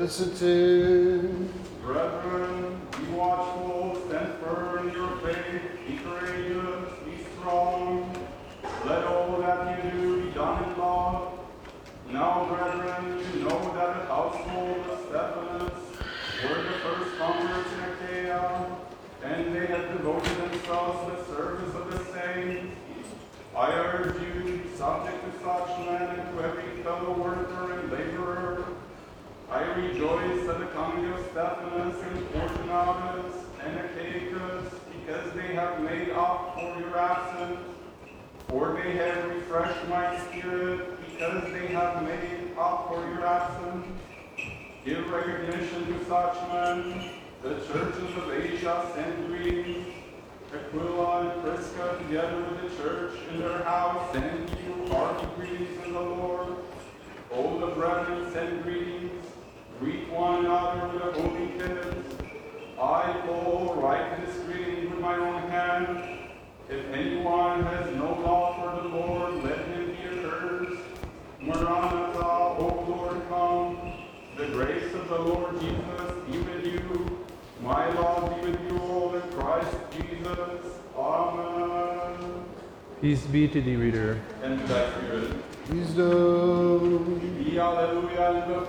Visited. Brethren, be watchful, stand firm in your faith, be courageous, be strong. Let all that you do be done in love. Now, brethren, you know that the household of Stephanus were the first converts in Achaia, and they have devoted themselves to the service of the saints. I urge you to be subject to such men and to every fellow worker and laborer. I rejoice at the coming of Stephanus and Fortunatus and Achaicus, because they have made up for your absence. For they have refreshed my spirit, because they have made up for your absence. Give recognition to such men. The churches of Asia send greetings. Aquila and Prisca, together with the church in their house, send you hearty greetings in the Lord. All the brethren send greetings. Greet one another with a holy kiss. I, Paul, write this greeting with my own hand. If anyone has no love for the Lord, let him be accursed. Maranatha, O Lord, come. The grace of the Lord Jesus be with you. My love be with you all in Christ Jesus. Amen. Peace be to thee, reader. And to thy spirit. Wisdom. Be alleluia in the